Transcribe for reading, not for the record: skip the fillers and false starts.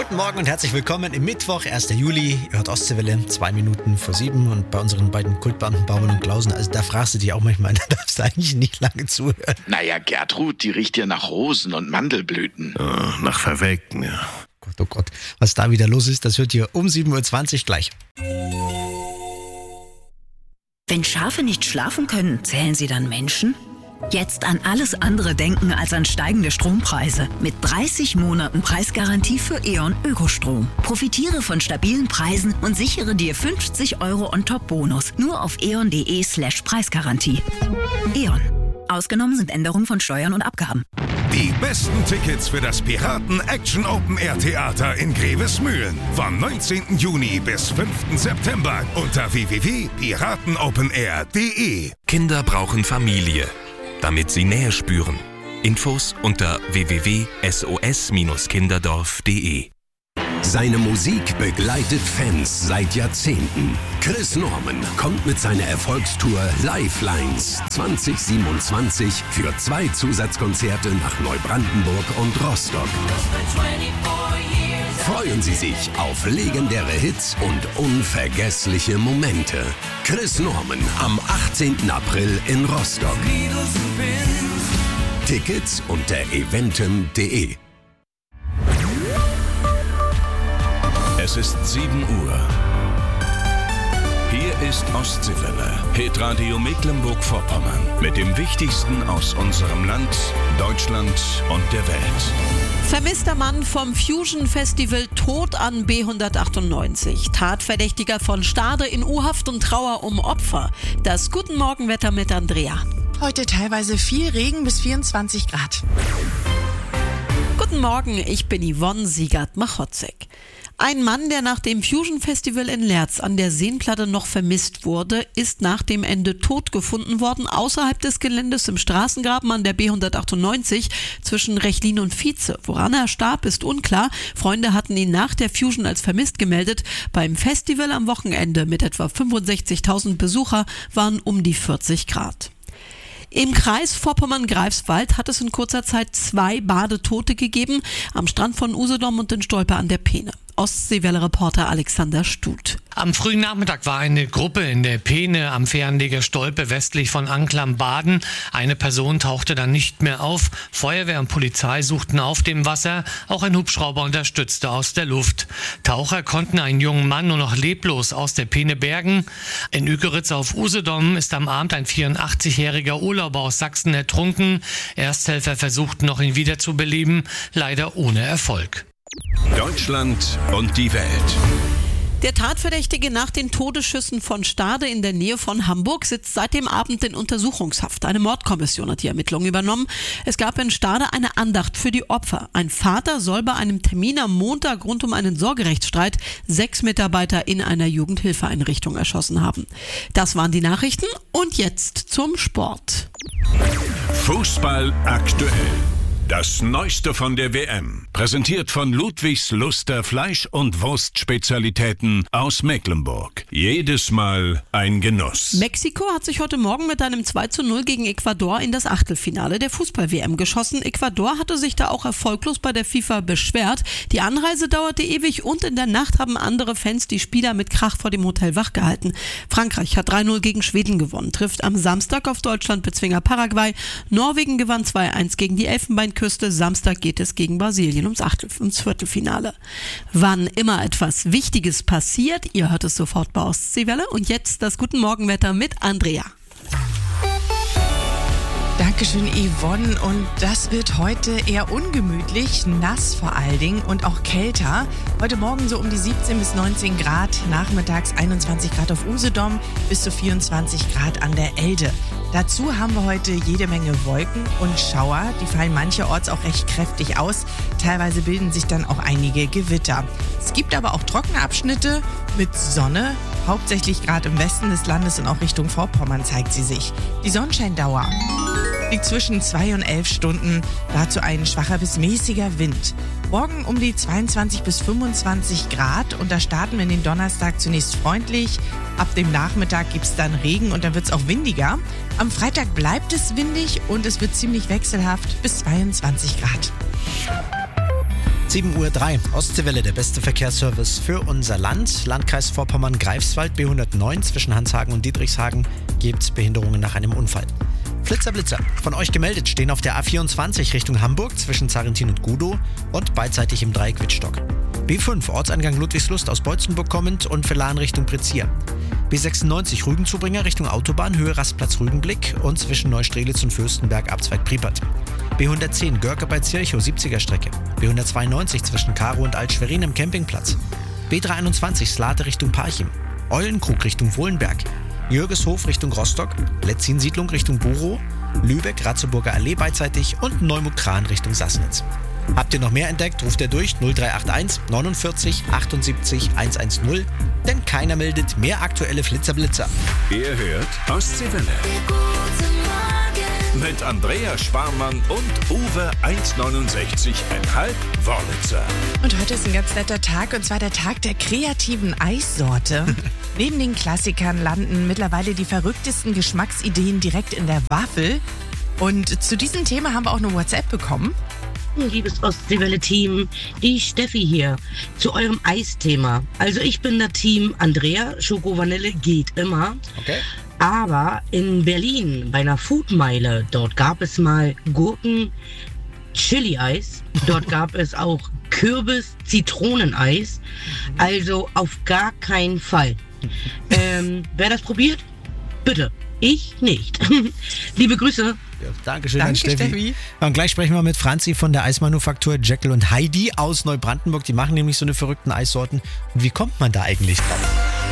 Guten Morgen und herzlich willkommen im Mittwoch, 1. Juli. Ihr hört Ostseewelle, 2 Minuten vor 7 und bei unseren beiden Kultbeamten Baumann und Klausen, also da fragst du dich auch manchmal, da darfst du eigentlich nicht lange zuhören. Naja, Gertrud, die riecht ja nach Rosen und Mandelblüten. Ja, nach Verwelkten, ja. Oh Gott, was da wieder los ist, das hört ihr um 7.20 Uhr gleich. Wenn Schafe nicht schlafen können, zählen sie dann Menschen? Jetzt an alles andere denken als an steigende Strompreise. Mit 30 Monaten Preisgarantie für E.ON Ökostrom. Profitiere von stabilen Preisen und sichere dir 50 € On-Top-Bonus. Nur auf eon.de/Preisgarantie. E.ON. Ausgenommen sind Änderungen von Steuern und Abgaben. Die besten Tickets für das Piraten Action Open Air Theater in Grevesmühlen. Vom 19. Juni bis 5. September unter www.piratenopenair.de. Kinder brauchen Familie, damit sie Nähe spüren. Infos unter www.sos-kinderdorf.de. Seine Musik begleitet Fans seit Jahrzehnten. Chris Norman kommt mit seiner Erfolgstour Lifelines 2027 für 2 Zusatzkonzerte nach Neubrandenburg und Rostock. Freuen Sie sich auf legendäre Hits und unvergessliche Momente. Chris Norman am 18. April in Rostock. Tickets unter eventim.de. Es ist 7 Uhr. Hier ist Ostseewelle, Hitradio Mecklenburg-Vorpommern. Mit dem Wichtigsten aus unserem Land, Deutschland und der Welt. Vermisster Mann vom Fusion Festival tot an B198. Tatverdächtiger von Stade in U-Haft und Trauer um Opfer. Das Guten Morgenwetter mit Andrea. Heute teilweise viel Regen bis 24 Grad. Guten Morgen, ich bin Yvonne Siegert-Machotzek. Ein Mann, der nach dem Fusion Festival in Leerz an der Seenplatte noch vermisst wurde, ist nach dem Ende tot gefunden worden, außerhalb des Geländes im Straßengraben an der B198 zwischen Rechlin und Vietze. Woran er starb, ist unklar. Freunde hatten ihn nach der Fusion als vermisst gemeldet. Beim Festival am Wochenende mit etwa 65.000 Besucher waren um die 40 Grad. Im Kreis Vorpommern-Greifswald hat es in kurzer Zeit 2 Badetote gegeben, am Strand von Usedom und in Stolpe an der Peene. Ostseewelle-Reporter Alexander Stut. Am frühen Nachmittag war eine Gruppe in der Peene am Fähranleger Stolpe westlich von Anklam baden. Eine Person tauchte dann nicht mehr auf. Feuerwehr und Polizei suchten auf dem Wasser. Auch ein Hubschrauber unterstützte aus der Luft. Taucher konnten einen jungen Mann nur noch leblos aus der Peene bergen. In Ükeritz auf Usedom ist am Abend ein 84-jähriger Urlauber aus Sachsen ertrunken. Ersthelfer versuchten noch, ihn wiederzubeleben, leider ohne Erfolg. Deutschland und die Welt. Der Tatverdächtige nach den Todesschüssen von Stade in der Nähe von Hamburg sitzt seit dem Abend in Untersuchungshaft. Eine Mordkommission hat die Ermittlungen übernommen. Es gab in Stade eine Andacht für die Opfer. Ein Vater soll bei einem Termin am Montag rund um einen Sorgerechtsstreit 6 Mitarbeiter in einer Jugendhilfeeinrichtung erschossen haben. Das waren die Nachrichten und jetzt zum Sport. Fußball aktuell. Das Neueste von der WM, präsentiert von Ludwigs Luster Fleisch- und Wurstspezialitäten aus Mecklenburg. Jedes Mal ein Genuss. Mexiko hat sich heute Morgen mit einem 2:0 gegen Ecuador in das Achtelfinale der Fußball-WM geschossen. Ecuador hatte sich da auch erfolglos bei der FIFA beschwert. Die Anreise dauerte ewig und in der Nacht haben andere Fans die Spieler mit Krach vor dem Hotel wachgehalten. Frankreich hat 3:0 gegen Schweden gewonnen, trifft am Samstag auf Deutschland-Bezwinger Paraguay. Norwegen gewann 2:1 gegen die Elfenbeinküste. Samstag geht es gegen Brasilien ums Viertelfinale. Wann immer etwas Wichtiges passiert, ihr hört es sofort bei Ostseewelle. Und jetzt das Guten Morgenwetter mit Andrea. Dankeschön, Yvonne. Und das wird heute eher ungemütlich, nass vor allen Dingen und auch kälter. Heute Morgen so um die 17 bis 19 Grad, nachmittags 21 Grad auf Usedom bis zu 24 Grad an der Elde. Dazu haben wir heute jede Menge Wolken und Schauer. Die fallen mancherorts auch recht kräftig aus. Teilweise bilden sich dann auch einige Gewitter. Es gibt aber auch trockene Abschnitte mit Sonne. Hauptsächlich gerade im Westen des Landes und auch Richtung Vorpommern zeigt sie sich. Die Sonnenscheindauer liegt zwischen 2 und 11 Stunden. Dazu ein schwacher bis mäßiger Wind. Morgen um die 22 bis 25 Grad und da starten wir in den Donnerstag zunächst freundlich. Ab dem Nachmittag gibt es dann Regen und dann wird es auch windiger. Am Freitag bleibt es windig und es wird ziemlich wechselhaft bis 22 Grad. 7:03 Uhr. Ostseewelle, der beste Verkehrsservice für unser Land. Landkreis Vorpommern-Greifswald, B109 zwischen Hanshagen und Dietrichshagen gibt Behinderungen nach einem Unfall. Flitzer-Blitzer, von euch gemeldet, stehen auf der A24 Richtung Hamburg zwischen Zarentin und Gudow und beidseitig im Dreieck Wittstock. B5 Ortseingang Ludwigslust aus Beutzenburg kommend und Verlan Richtung Prezier. B96 Rügenzubringer Richtung Autobahn, Höhe Rastplatz Rügenblick und zwischen Neustrelitz und Fürstenberg Abzweig Priepert. B110 Görke bei Zirchow 70er Strecke. B192 zwischen Karo und Alt-Schwerin im Campingplatz. B321 Slate Richtung Parchim. Eulenkrug Richtung Wohlenberg. Jürgeshof Richtung Rostock. Letzin-Siedlung Richtung Burow. Lübeck Ratzeburger Allee beidseitig und Neumut-Kran Richtung Sassnitz. Habt ihr noch mehr entdeckt, ruft ihr durch 0381 49 78 110, denn keiner meldet mehr aktuelle Flitzer-Blitzer. Ihr hört Ostseewelle. Mit Andrea Sparmann und Uwe 1,69,5 Wörlitzer. Und heute ist ein ganz netter Tag, und zwar der Tag der kreativen Eissorte. Neben den Klassikern landen mittlerweile die verrücktesten Geschmacksideen direkt in der Waffel. Und zu diesem Thema haben wir auch eine WhatsApp bekommen. Liebes Ostseewelle-Team, die Steffi hier zu eurem Eisthema. Also ich bin der Team Andrea, Schoko-Vanille geht immer. Okay. Aber in Berlin bei einer Foodmeile, dort gab es mal Gurken-Chili-Eis. Dort gab es auch Kürbis-Zitroneneis. Also auf gar keinen Fall. Wer das probiert? Bitte. Ich nicht. Liebe Grüße. Ja, Dankeschön, Danke, Steffi. Und gleich sprechen wir mit Franzi von der Eismanufaktur Jekyll und Heidi aus Neubrandenburg. Die machen nämlich so eine verrückten Eissorten. Und wie kommt man da eigentlich drauf?